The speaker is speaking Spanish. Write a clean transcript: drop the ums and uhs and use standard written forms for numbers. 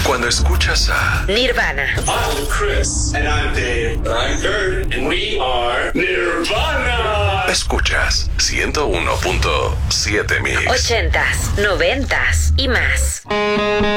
Cuando escuchas a Nirvana. I'm Chris. And I'm Dave. I'm Kurt. And we are Nirvana. escuchas 101.7 Mix. 80s, 90s y más.